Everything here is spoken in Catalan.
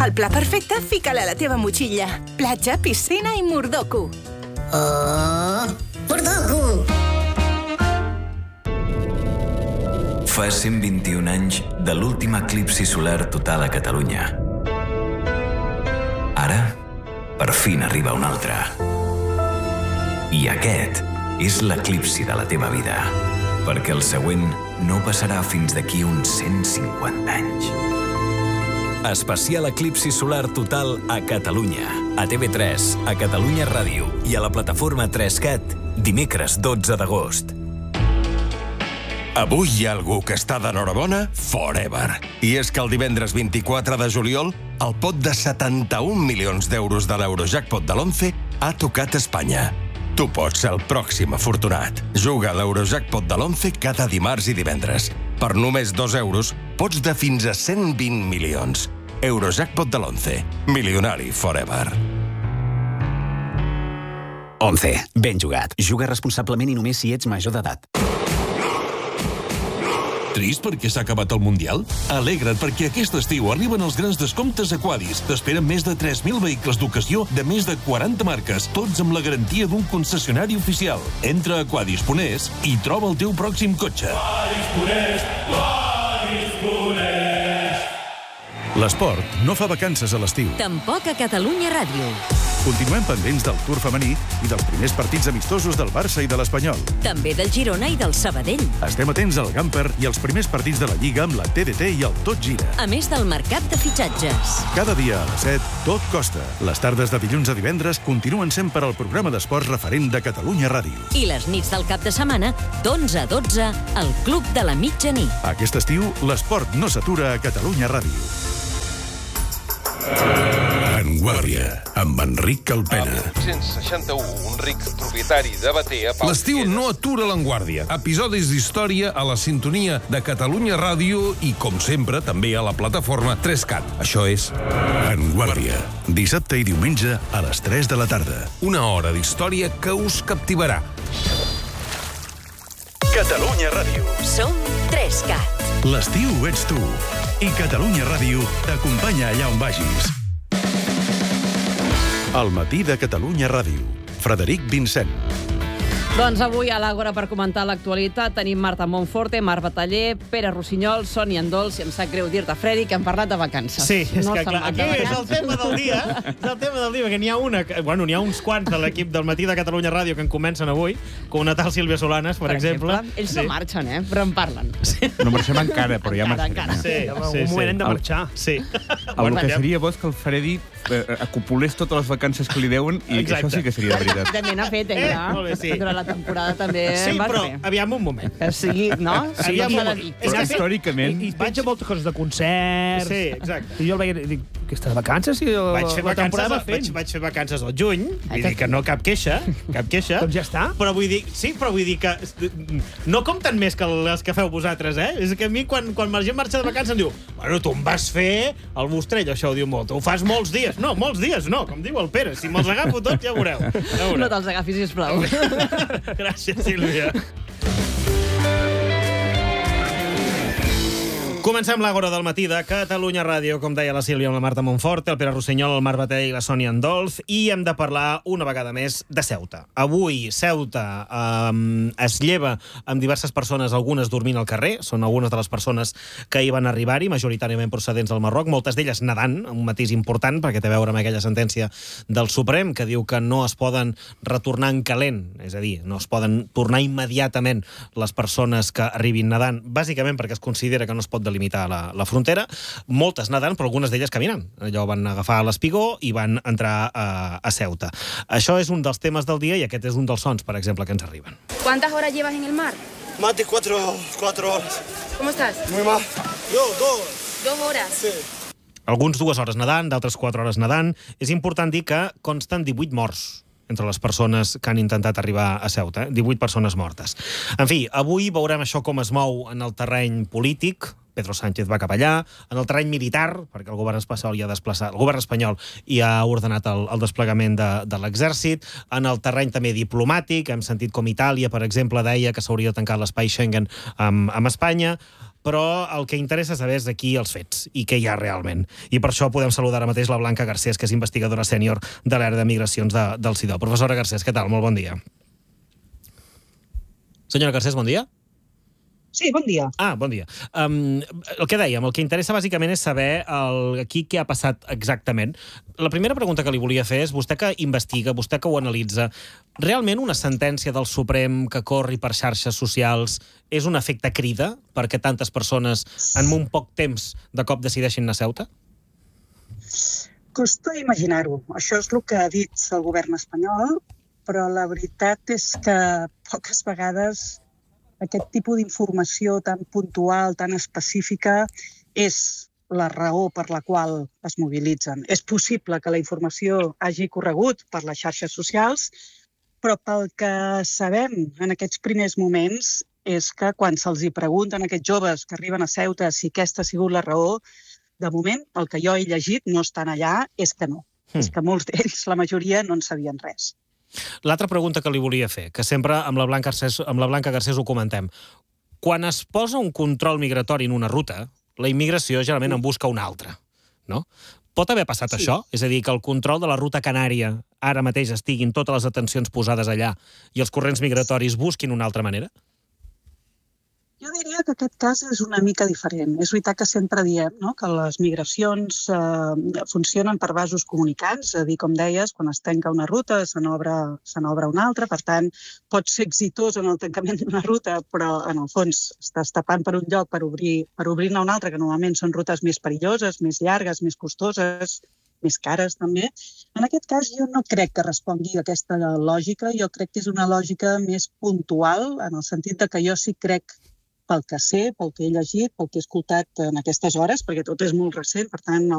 El pla perfecte, fica-la a la teva motxilla. Platja, piscina i Mordoku. Oh, Mordoku! Fa 121 anys de l'últim eclipsi solar total a Catalunya. Ara, per fi n'arriba un altre. I aquest és l'eclipsi de la teva vida, perquè el següent no passarà fins d'aquí uns 150 anys. Especial eclipsi solar total a Catalunya. A TV3, a Catalunya Ràdio i a la plataforma 3CAT, dimecres 12 d'agost. Avui hi ha algú que està d'enhorabona forever. I és que el divendres 24 de juliol, el pot de 71 milions d'euros de l'Eurojackpot de l'11 ha tocat Espanya. Tu pots ser el pròxim afortunat. Juga a l'Eurojackpot de l'11 cada dimarts i divendres. Per només 2 euros, pots de fins a 120 milions. Eurojackpot de l'11. Milionari forever. 11. Ben jugat. Juga responsablement i només si ets major d'edat. Trist perquè s'ha acabat el Mundial? Alegra't perquè aquest estiu arriben els grans descomptes Aquadis. T'esperen més de 3.000 vehicles d'ocasió de més de 40 marques, tots amb la garantia d'un concessionari oficial. Entra a aquadis.es i troba el teu pròxim cotxe. L'esport no fa vacances a l'estiu. Tampoc a Catalunya Ràdio. Continuem pendents del Tour femení i dels primers partits amistosos del Barça i de l'Espanyol. També del Girona i del Sabadell. Estem atents al Gamper i als primers partits de la Lliga amb la TDT i el Tot Gira. A més del mercat de fitxatges. Cada dia a les 7, Tot Costa. Les tardes de dilluns a divendres continuen sent per al programa d'esports referent de Catalunya Ràdio. I les nits del cap de setmana, d'11 a 12, al Club de la Mitjanit. Aquest estiu, l'esport no s'atura a Catalunya Ràdio. En Guàrdia, amb Enric Calpena. Amb 861, un ric propietari de Batea... L'estiu no atura l'Enguàrdia. Episodis d'història a la sintonia de Catalunya Ràdio i, com sempre, també a la plataforma 3CAT. Això és... En Guàrdia, dissabte i diumenge a les 3 de la tarda. Una hora d'història que us captivarà. Catalunya Ràdio. Som 3CAT. L'estiu ets tu. I Catalunya Ràdio t'acompanya allà on vagis. El matí de Catalunya Ràdio. Frederic Vincent. Doncs avui a l'Àgora per comentar l'actualitat tenim Marta Monforte, Marc Bataller, Pere Rossinyol, Sònia Andols, i em sap greu dir-te, Fredi, que hem parlat de vacances. Sí, és que clar, aquí és el tema del dia, que n'hi ha una, bueno, n'hi ha uns quants de l'equip del matí de Catalunya Ràdio que en comencen avui, com una tal Sílvia Solanes, per exemple. Ells no marxen, però en parlen. No marxem encara, però ja marxarem. Encara. Sí, un moment hem de marxar. Sí. El que seria bo és que el Fredi acopulés totes les vacances que li deuen i això sí que seria de veritat. També n'ha fet, durant la temporada també sí, però aviam un moment. Sí, no? Sí, però històricament... I vaig a moltes coses de concerts. Sí, exacte. I jo el veia i dic, que està de vacances? I vaig fer vacances al juny, vull dir que no cap queixa. Doncs ja està. Però vull dir que no compten més que les que feu vosaltres, eh? És que a mi, quan la gent marxa de vacances, em diu, bueno, tu em vas fer el mostrell, això ho diu molt. Ho fas molts dies. No, molts dies no, com diu el Pere. Si me'ls agafo tots, ja veureu. No te'ls agafis, sisplau. Gràcies, Sílvia. Comencem l'Àgora del matí de Catalunya Ràdio, com deia la Sílvia, amb la Marta Monforte, el Pere Rossinyol, el Marc Bataller i la Sònia Andols, i hem de parlar una vegada més de Ceuta. Avui, Ceuta es lleva amb diverses persones, algunes dormint al carrer, són algunes de les persones que hi van arribar-hi, majoritàriament procedents del Marroc, moltes d'elles nedant, un matís important, perquè té a veure amb aquella sentència del Suprem, que diu que no es poden retornar en calent, és a dir, no es poden tornar immediatament les persones que arribin nedant, bàsicament perquè es considera que no es pot delimitar la frontera, moltes nedant, però algunes d'elles caminant. Allò van agafar l'espigó i van entrar a Ceuta. Això és un dels temes del dia i aquest és un dels sons, per exemple, que ens arriben. ¿Cuántas horas llevas en el mar? Más de 4 horas. ¿Cómo estás? Muy mal. Yo, 2 horas. Sí. Alguns 2 hores nedant, d'altres 4 hores nedant. És important dir que consten 18 morts entre les persones que han intentat arribar a Ceuta, 18 persones mortes. En fi, avui veurem això com es mou en el terreny polític. Pedro Sánchez va cap allà, en el terreny militar, perquè el govern espanyol hi ha ordenat el desplegament de l'exèrcit, en el terreny també diplomàtic, hem sentit com Itàlia, per exemple, deia que s'hauria de tancar l'espai Schengen amb Espanya. però el que interessa saber és aquí els fets i què hi ha realment. I per això podem saludar ara mateix la Blanca Garcés, que és investigadora sènior de l'àrea de migracions del CIDO. Professora Garcés, què tal? Molt bon dia. Senyora Garcés, bon dia. Sí, bon dia. Bon dia. El que dèiem, el que interessa bàsicament és saber aquí què ha passat exactament. La primera pregunta que li volia fer és, vostè que investiga, vostè que ho analitza, realment una sentència del Suprem que corri per xarxes socials és un efecte crida perquè tantes persones en un poc temps de cop decideixin anar a Ceuta? Costa imaginar-ho. Això és el que ha dit el govern espanyol, però la veritat és que poques vegades aquest tipus d'informació tan puntual, tan específica, és la raó per la qual es mobilitzen. És possible que la informació hagi corregut per les xarxes socials, però pel que sabem en aquests primers moments és que quan se'ls hi pregunten a aquests joves que arriben a Ceuta si aquesta ha sigut la raó, de moment, el que jo he llegit no estan allà, és que no. És que molts d'ells, la majoria, no en sabien res. L'altra pregunta que li volia fer, que sempre amb la Blanca Garcés ho comentem. Quan es posa un control migratori en una ruta, la immigració generalment en busca una altra, no? Pot haver passat això? És a dir, que el control de la ruta canària ara mateix estiguin totes les atencions posades allà i els corrents migratoris busquin una altra manera? Jo diria que aquest cas és una mica diferent. És veritat que sempre diem que les migracions funcionen per vasos comunicants, és a dir, com deies, quan es tanca una ruta se n'obre una altra, per tant, pot ser exitós en el tancament d'una ruta, però en el fons estàs tapant per un lloc per obrir-ne una altra, que normalment són rutes més perilloses, més llargues, més costoses, més cares també. En aquest cas jo no crec que respongui a aquesta lògica, jo crec que és una lògica més puntual, en el sentit que jo sí crec pel que sé, pel que he llegit, pel que he escoltat en aquestes hores, perquè tot és molt recent, per tant,